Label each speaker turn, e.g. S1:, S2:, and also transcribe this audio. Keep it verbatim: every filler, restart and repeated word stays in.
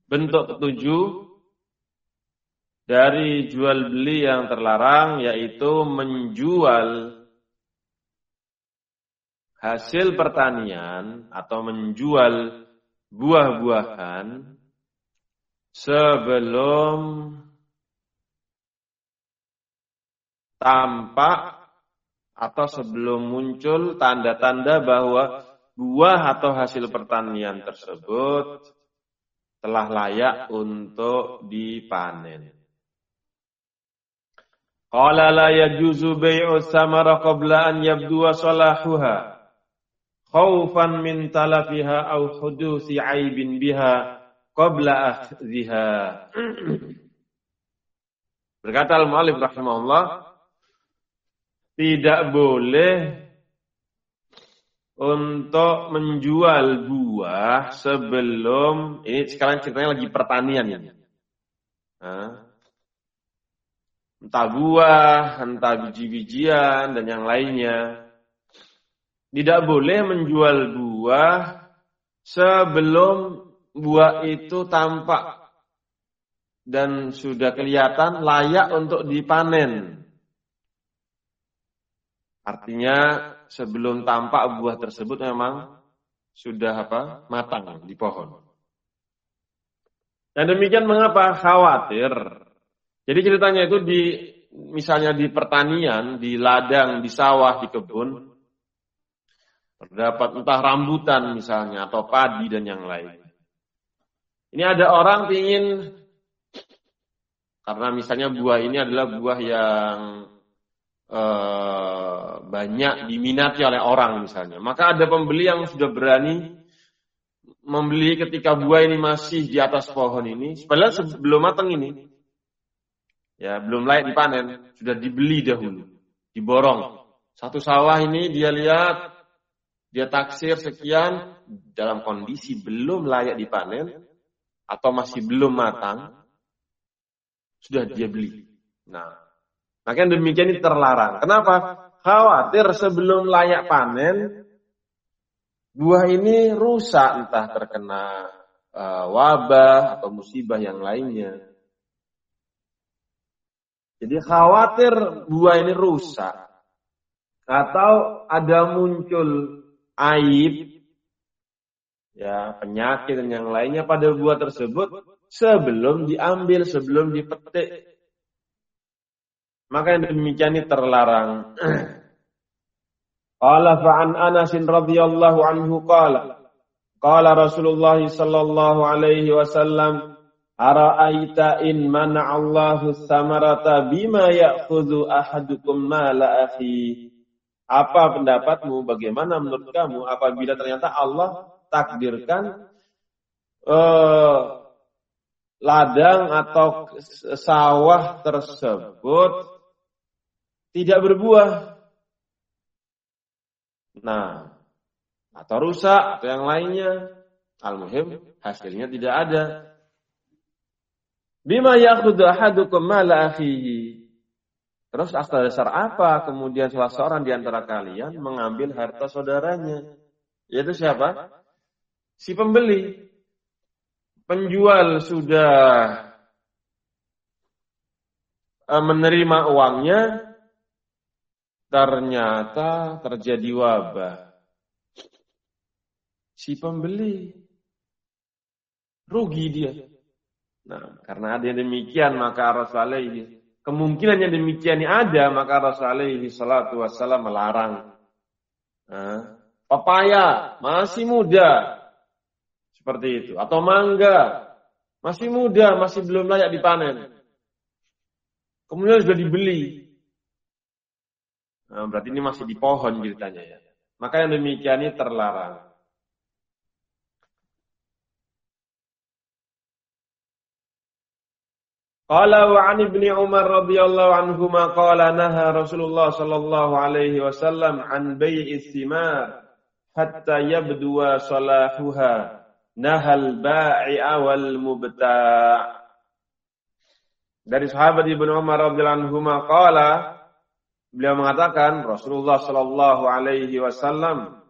S1: bentuk ketujuh dari jual beli yang terlarang, yaitu menjual hasil pertanian atau menjual buah-buahan sebelum tampak atau sebelum muncul tanda-tanda bahwa buah atau hasil pertanian tersebut telah layak untuk dipanen. Qala la yajuzu bai'u thamara qabla an yabduwa salahuha khaufan min talafiha aw hudusi aibin biha qabla akhdhiha. Berkata al-mu'allif rahimahullah, tidak boleh untuk menjual buah sebelum, ini sekarang ceritanya lagi pertanian ya. Nah, entah buah, entah biji-bijian dan yang lainnya. Tidak boleh menjual buah sebelum buah itu tampak dan sudah kelihatan layak untuk dipanen. Artinya sebelum tampak buah tersebut memang sudah apa? Matang di pohon. Dan demikian mengapa? Khawatir. Jadi ceritanya itu di misalnya di pertanian, di ladang, di sawah, di kebun, terdapat entah rambutan misalnya atau padi dan yang lain. Ini ada orang ingin, karena misalnya buah ini adalah buah yang eh, banyak diminati oleh orang misalnya. Maka ada pembeli yang sudah berani membeli ketika buah ini masih di atas pohon ini. Padahal sebelum matang ini, ya belum layak dipanen, sudah dibeli dahulu, diborong. Satu sawah ini dia lihat, dia taksir sekian, dalam kondisi belum layak dipanen atau masih belum matang, sudah dia beli. Nah, makanya demikian ini terlarang. Kenapa? Khawatir sebelum layak panen, buah ini rusak, entah terkena uh, wabah atau musibah yang lainnya. Jadi khawatir buah ini rusak atau ada muncul aib, ya penyakit dan yang lainnya pada buah tersebut sebelum diambil, sebelum dipetik. Maka yang demikian ini terlarang. Qala fa'an Anas radhiyallahu anhu qala qala Rasulullah sallallahu alaihi wasallam ara'aita in mana'allahu tsamarata bima ya'khudhu ahadukum mala akhi. Apa pendapatmu, bagaimana menurut kamu apabila ternyata Allah takdirkan uh, ladang atau sawah tersebut tidak berbuah, nah, atau rusak atau yang lainnya, al-muhim hasilnya tidak ada. Bima ya'khudhu ahadukum mala akhihi. Terus asal dasar apa kemudian salah seorang di antara kalian mengambil harta saudaranya? Yaitu siapa? Si pembeli. Penjual sudah menerima uangnya, ternyata terjadi wabah. Si pembeli rugi dia. Nah, karena ada yang demikian, maka Rasulullah ini, kemungkinan yang demikian ini ada, maka Rasulullah ini salatu wassalam melarang. Nah, pepaya masih muda, seperti itu. Atau mangga masih muda, masih belum layak dipanen. Kemudian sudah dibeli. Nah, berarti ini masih di pohon ceritanya ya. Maka yang demikian ini terlarang. Qala wa 'an Ibni Umar radhiyallahu anhuma qala naha Rasulullah sallallahu alaihi wasallam an bai'i thimar hatta yabduwa salahuha nahal ba'i'a wal mubta'. Dari sahabat Ibnu Umar radhiyallahu anhuma qala, beliau mengatakan Rasulullah sallallahu alaihi wasallam